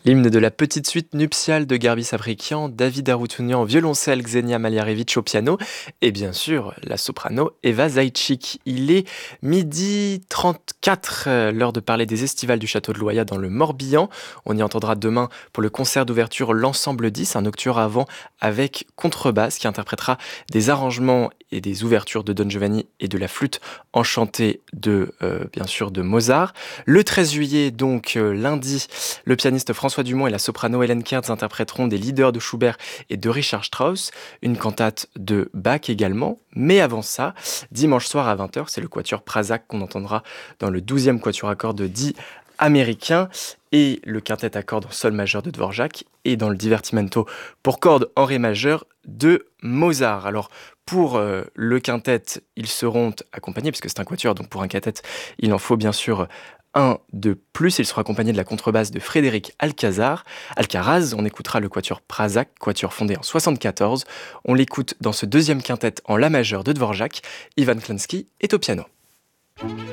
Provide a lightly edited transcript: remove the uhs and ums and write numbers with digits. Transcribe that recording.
L'hymne de la petite suite nuptiale de Garbi Sabrikian, David Arutyunian au violoncelle, Xenia Maliarevich au piano et bien sûr la soprano Eva Zaïtchik. Il est 12h34, l'heure de parler des estivales du château de Loya dans le Morbihan. On y entendra demain pour le concert d'ouverture l'ensemble 10, un octuor à vent avec contrebasse qui interprétera des arrangements et des ouvertures de Don Giovanni et de la flûte enchantée de bien sûr de Mozart. Le 13 juillet, donc lundi, le pianiste François Dumont et la soprano Hélène Kertz interpréteront des leaders de Schubert et de Richard Strauss, une cantate de Bach également. Mais avant ça, dimanche soir à 20h, c'est le quatuor Prasak qu'on entendra dans le 12e quatuor à cordes dit américain et le quintet à cordes en sol majeur de Dvorak et dans le divertimento pour cordes en ré majeur de Mozart. Alors pour le quintet, ils seront accompagnés, puisque c'est un quatuor, donc pour un quintet, il en faut bien sûr un de plus. Il sera accompagné de la contrebasse de Frédéric Alcaraz. On écoutera le quatuor Prasak, quatuor fondé en 74. On l'écoute dans ce deuxième quintet en la majeure de Dvorak. Ivan Klansky est au piano.